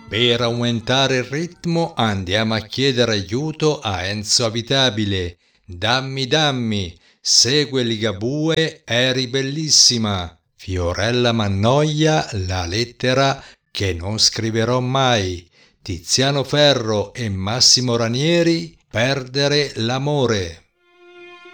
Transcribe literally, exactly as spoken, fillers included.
Per aumentare il ritmo andiamo a chiedere aiuto a Enzo Abitabile. Dammi dammi, segue Ligabue, eri bellissima. Fiorella Mannoia, la lettera che non scriverò mai. Tiziano Ferro e Massimo Ranieri, perdere l'amore.